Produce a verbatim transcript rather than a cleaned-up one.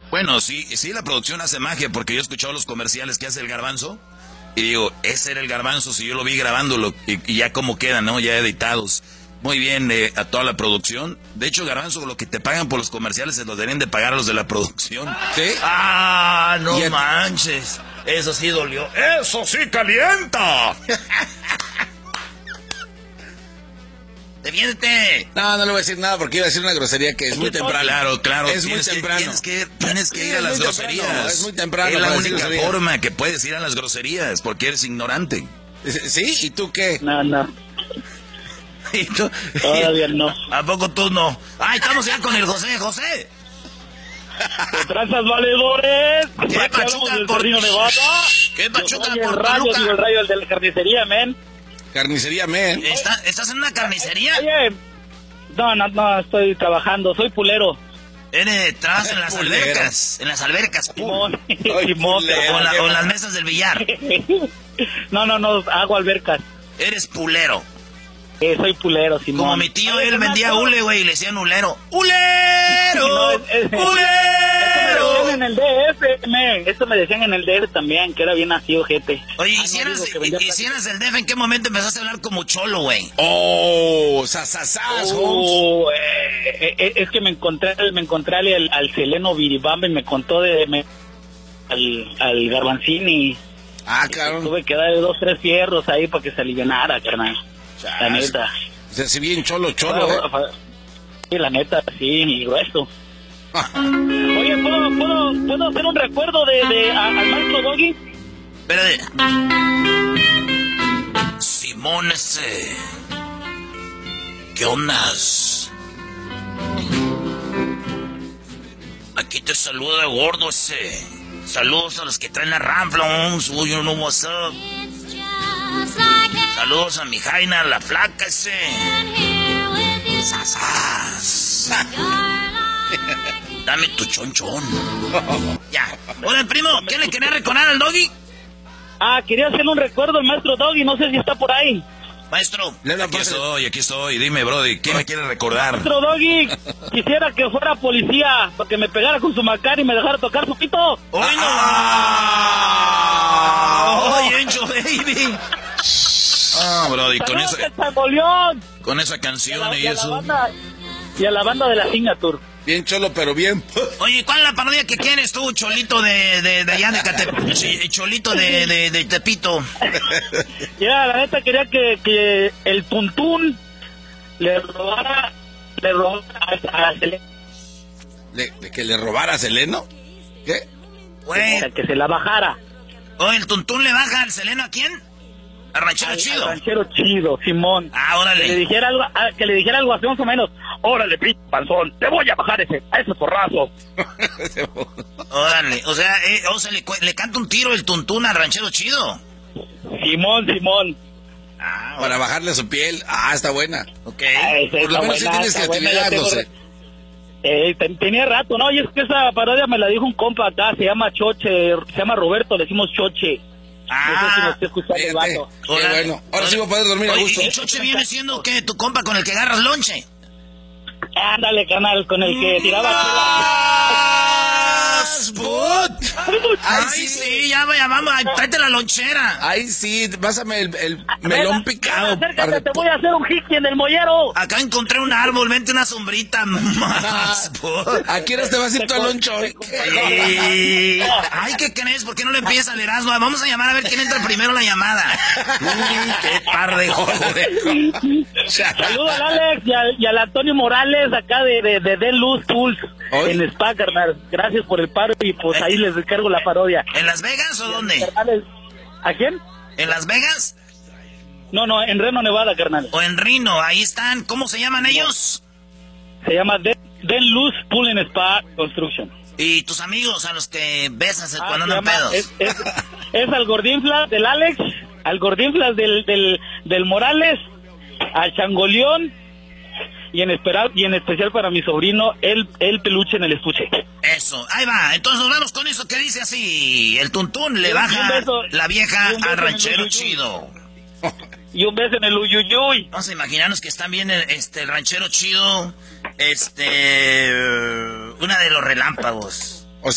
Bueno, sí, sí, la producción hace magia, porque yo he escuchado los comerciales que hace el Garbanzo, y digo, ese era el Garbanzo, si yo lo vi grabándolo, y, y ya como quedan, ¿no? Ya editados. Muy bien, eh, a toda la producción. De hecho, Garbanzo, lo que te pagan por los comerciales se lo deberían de pagar a los de la producción. ¿Sí? ¡Ah, no manches! Eso sí dolió. ¡Eso sí calienta! ¡Defiéndete! No, no le voy a decir nada porque iba a decir una grosería que es muy temprano. Claro, claro. Es muy temprano. Tienes que, tienes que Sí, ir a es las muy groserías. temprano, es muy temprano Es la para decir única groserías. forma que puedes ir a las groserías, porque eres ignorante. ¿Sí? ¿Y tú qué? No, no. ¿Y tú? Todavía no. ¿A poco tú no? ¡Ay, estamos ya con el José, José! ¿Qué tranzas, valedores? ¿Qué Aquí hablamos pachuca del por- Torino Nevada. ¿Qué Yo pachuca soy el por rayo, Toluca? digo el rayo, el de la carnicería, men. Carnicería, men. ¿Está- ¿Estás en una carnicería? Oye, no, no, no, estoy trabajando, soy pulero. Eres, trabajas en las Pulero. albercas, en las albercas, pum. Simón, Ay, Simón. pulero. O, en la- o en las mesas del billar. No, no, no, hago albercas. Eres pulero. Eh, soy pulero, Simón. Como mi tío, Oye, él carnal, vendía ¿cómo? hule, güey, y le decían hulero. ¡Hulero! No, es- es- Eso me ¡Hulero! decían en el D F, men. Eso me decían en el D F también, que era bien así, ojete. Oye, Ah, no, hicieras, digo que vendía hicieras el D F, ¿en qué momento empezaste a hablar como cholo, güey? ¡Oh! ¡Sasasas, Holmes! Oh, eh, eh, es que me encontré me encontré al, al Seleno Viribamba y me contó de me- al, al Garbanzini. Ah, claro. Tuve que darle dos, tres fierros ahí para que se alivianara, carnal. Chas. La neta. O sea, si bien cholo, cholo, ¿eh? Sí, la neta, sí, y grueso. Oye, ¿puedo, puedo, ¿puedo hacer un recuerdo de, de a- al maestro Doggy? Espérate. Simón ese. ¿Qué ondas? Aquí te saluda gordo ese. Saludos a los que traen la Ramflons. Uy, you know what's up. Saludos a mi Jaina, la flaca ese. Sasas. Dame tu chonchón. Ya. Hola, primo, ¿qué le quería recordar al Doggy? Ah, quería hacerle un recuerdo al maestro Doggy, no sé si está por ahí. Maestro, Le habla aquí por- estoy, aquí estoy. Dime, brody, ¿qué me quiere recordar? Maestro Doggy, quisiera que fuera policía para que me pegara con su macar y me dejara tocar su pito. ¡Hoy no! Ah. ¡Oye, Encho, baby! Ah, brody, con ¡Saludos esa, de Changoleón! con esa Y a canción la- y y a la eso. banda- Y a la banda de la Signature. Bien cholo, pero bien. Oye, ¿cuál es la parodia que quieres tú, Cholito de, de, de allá de Catepito? Sí, Cholito de, de, de Tepito. Ya, la neta quería que, que el Tuntún le robara, le robara a, a Selena, ¿De, de que le robara a Seleno? ¿Qué? Güey, que se la bajara. oye, ¿el Tuntún le baja al Seleno a quién? A Ranchero Al- Chido. al ranchero chido, Simón. Ah, Que le órale. dijera algo, a- que le dijera algo así más o menos. Órale, pito panzón, te voy a bajar ese, a ese porrazo. Órale. O sea, eh, o sea le, cu- le canta un tiro el Tuntún al Ranchero Chido. Simón, Simón. Ah, Para bajarle a su piel. Ah, está buena. ok. Ah, esa Por lo está menos sí buena, tienes está buena, creatividad, ya tengo- José. Eh, ten- tenía rato, ¿no? Y es que esa parodia me la dijo un compa acá, se llama Choche, se llama Roberto, le decimos Choche. No sé si me Ah, está escuchando el Fíjate. vato. Qué órale. bueno. Ahora sí voy a poder dormir a Oye, gusto. ¿y Choche viene siendo qué? ¿Tu compa con el que agarras lonche? Ándale, canal, con el que tiraba ¡Más, put! Ay, sí, sí, ya, ya vamos, ay, tráete la lonchera. Ay, sí, pásame el, el melón picado. Acércate, par de te po- voy a hacer un hickey en el mollero. Acá encontré un árbol, vente una sombrita. Más, put. ¿A qué hora te vas a ir tú al loncho hoy? Sí. Ay, ¿qué crees? ¿Por qué no le empiezas al Erasmo? Vamos a llamar a ver quién entra primero en la llamada. Uy, qué par de joder. Saludos al Alex y al, y al Antonio Morales acá de, de, de Den Luz Tools Hoy. en Spa, carnal. Gracias por el paro y pues ahí les descargo la parodia. ¿En Las Vegas o dónde? Carnales, ¿a quién? ¿En Las Vegas No, no, en Reno, Nevada, carnal. o en Reno? Ahí están. ¿Cómo se llaman ellos? Se llama Den, Den Luz Pool and Spa Construction. Y tus amigos a los que besas Ah, cuando se andan llama- pedos. Es, es, es al Gordinflas del Alex, al Gordinflas del, del, del Morales, al Changoleón y en, esperar, y en especial para mi sobrino, el, el peluche en el estuche. Eso, ahí va. Entonces nos vamos con eso que dice así. El Tuntún le Y un baja beso- la vieja y un beso al en el ranchero uyuyuy. chido. Y un beso en el uyuyuy. Vamos a imaginarnos que están bien el, este, el ranchero chido, este, una de los relámpagos.